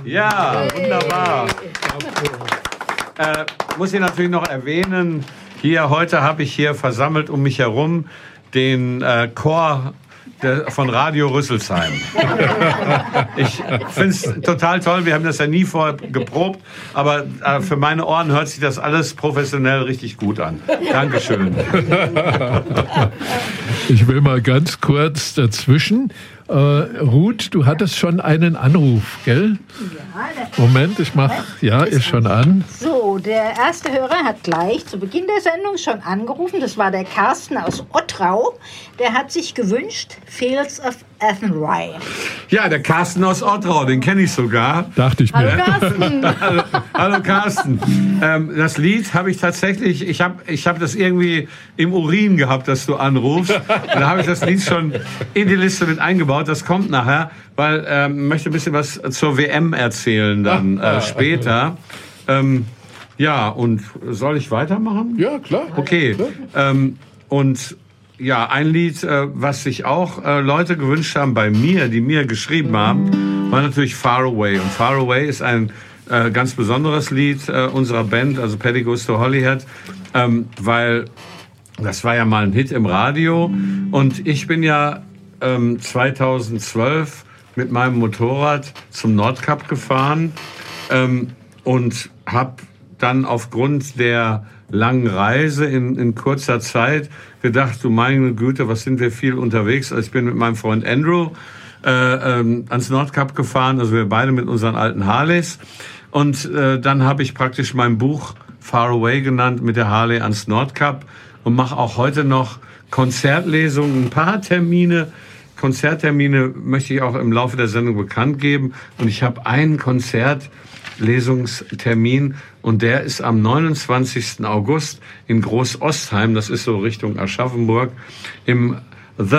Ja, wunderbar. Muss ich natürlich noch erwähnen, heute habe ich hier versammelt um mich herum den Chor von Radio Rüsselsheim. Ich finde es total toll, wir haben das ja nie vorher geprobt, aber für meine Ohren hört sich das alles professionell richtig gut an. Dankeschön. Ich will mal ganz kurz dazwischen. Ruth, du hattest schon einen Anruf, gell? Ja. Moment, ich mach, ja, ist schon an. So, der erste Hörer hat gleich zu Beginn der Sendung schon angerufen. Das war der Carsten aus Ottrau. Der hat sich gewünscht, Fields of Athenry. Ja, der Carsten aus Ottrau, den kenne ich sogar. Dachte ich mir. Hallo Carsten. Hallo Carsten. Das Lied habe ich tatsächlich, ich hab das irgendwie im Urin gehabt, dass du anrufst. Da habe ich das Lied schon in die Liste mit eingebaut. Das kommt nachher, weil ich möchte ein bisschen was zur WM erzählen dann später. Ja, und soll ich weitermachen? Ja, klar. Okay. Und ja, ein Lied, was sich auch Leute gewünscht haben bei mir, die mir geschrieben haben, war natürlich Far Away. Und Far Away ist ein ganz besonderes Lied unserer Band, also Paddy Goes to Holyhead, weil das war ja mal ein Hit im Radio. Und ich bin ja 2012 mit meinem Motorrad zum Nordkap gefahren und habe dann aufgrund der langen Reise in kurzer Zeit gedacht, du meine Güte, was sind wir viel unterwegs. Also ich bin mit meinem Freund Andrew ans Nordkap gefahren, also wir beide mit unseren alten Harleys. Und dann habe ich praktisch mein Buch Far Away genannt, mit der Harley ans Nordkap, und mache auch heute noch Konzertlesungen, ein paar Konzerttermine möchte ich auch im Laufe der Sendung bekannt geben. Und ich habe einen Konzertlesungstermin und der ist am 29. August in Großostheim, das ist so Richtung Aschaffenburg, im